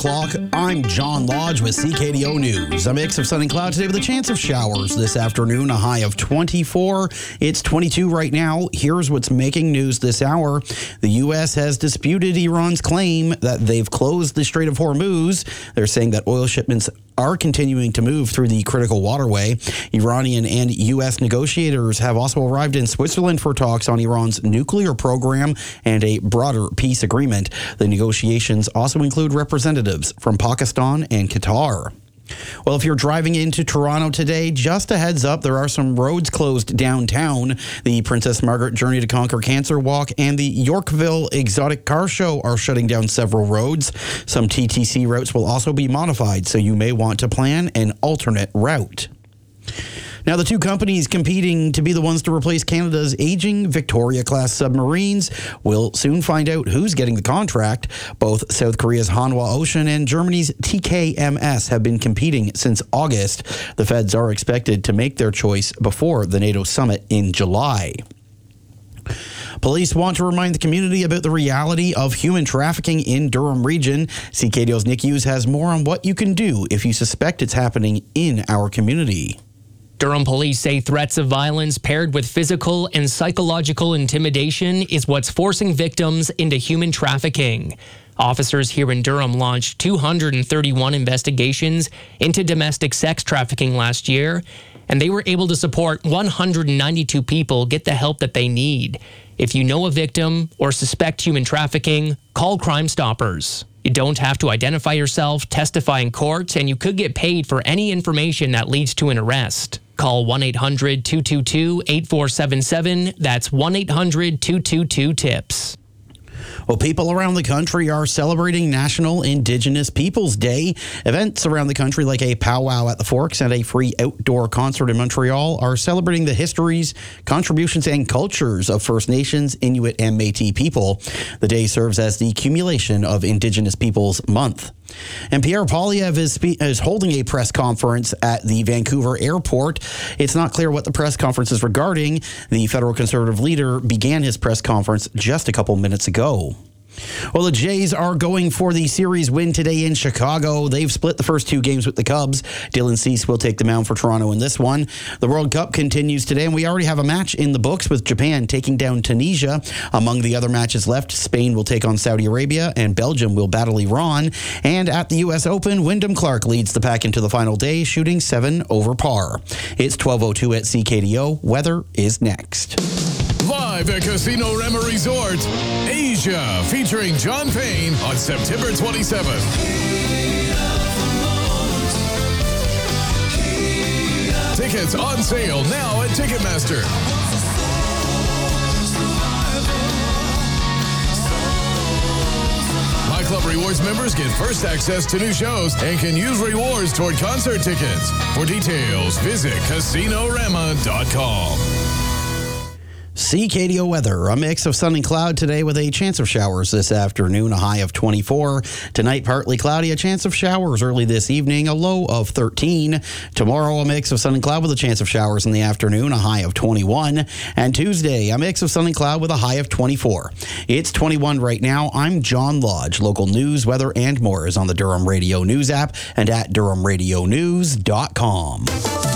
o'clock. I'm John Lodge with CKDO News. A mix of sun and cloud today with a chance of showers this afternoon, a high of 24. It's 22 right now. Here's what's making news this hour. The U.S. has disputed Iran's claim that they've closed the Strait of Hormuz. They're saying that oil shipments are continuing to move through the critical waterway. Iranian and U.S. negotiators have also arrived in Switzerland for talks on Iran's nuclear program and a broader peace agreement. The negotiations also include representatives from Pakistan and Qatar. Well, if you're driving into Toronto today, just a heads up, there are some roads closed downtown. The Princess Margaret Journey to Conquer Cancer Walk and the Yorkville Exotic Car Show are shutting down several roads. Some TTC routes will also be modified, so you may want to plan an alternate route. Now, the two companies competing to be the ones to replace Canada's aging Victoria-class submarines will soon find out who's getting the contract. Both South Korea's Hanwha Ocean and Germany's TKMS have been competing since August. The Feds are expected to make their choice before the NATO summit in July. Police want to remind the community about the reality of human trafficking in Durham Region. CKDO's Nick Hughes has more on what you can do if you suspect it's happening in our community. Durham police say threats of violence paired with physical and psychological intimidation is what's forcing victims into human trafficking. Officers here in Durham launched 231 investigations into domestic sex trafficking last year, and they were able to support 192 people get the help that they need. If you know a victim or suspect human trafficking, call Crime Stoppers. You don't have to identify yourself, testify in court, and you could get paid for any information that leads to an arrest. Call 1-800-222-8477. That's 1-800-222-TIPS. Well, people around the country are celebrating National Indigenous Peoples Day. Events around the country like a powwow at the Forks and a free outdoor concert in Montreal are celebrating the histories, contributions, and cultures of First Nations, Inuit, and Métis people. The day serves as the accumulation of Indigenous Peoples Month. And Pierre Poilievre is holding a press conference at the Vancouver airport. It's not clear what the press conference is regarding. The federal Conservative leader began his press conference just a couple minutes ago. Well, the Jays are going for the series win today in Chicago. They've split the first two games with the Cubs. Dylan Cease will take the mound for Toronto in this one. The World Cup continues today, and we already have a match in the books with Japan taking down Tunisia. Among the other matches left, Spain will take on Saudi Arabia, and Belgium will battle Iran. And at the U.S. Open, Wyndham Clark leads the pack into the final day, shooting 7 over par. It's 12:02 at CKDO. Weather is next. Live at Casino Rema Resort, Asia, featuring John Payne on September 27th. Tickets on sale now at Ticketmaster. My Club Rewards members get first access to new shows and can use rewards toward concert tickets. For details, visit CasinoRama.com. CKDO weather, a mix of sun and cloud today with a chance of showers this afternoon, a high of 24. Tonight, partly cloudy, a chance of showers early this evening, a low of 13. Tomorrow, a mix of sun and cloud with a chance of showers in the afternoon, a high of 21. And Tuesday, a mix of sun and cloud with a high of 24. It's 21 right now. I'm John Lodge. Local news, weather, and more is on the Durham Radio News app and at DurhamRadioNews.com.